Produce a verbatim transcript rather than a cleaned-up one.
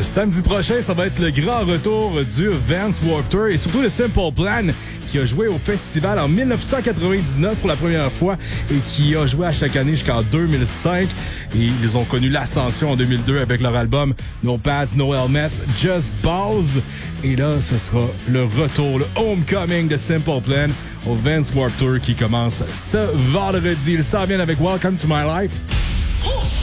Samedi prochain, ça va être le grand retour du Vans Warped Tour et surtout le Simple Plan qui a joué au festival en dix-neuf cent quatre-vingt-dix-neuf pour la première fois et qui a joué à chaque année jusqu'en deux mille cinq. Et ils ont connu l'ascension en deux mille deux avec leur album No Pads, No Helmets, Just Balls. Et là, ce sera le retour, le homecoming de Simple Plan au Vans Warped Tour qui commence ce vendredi. Il s'en vient avec Welcome to My Life.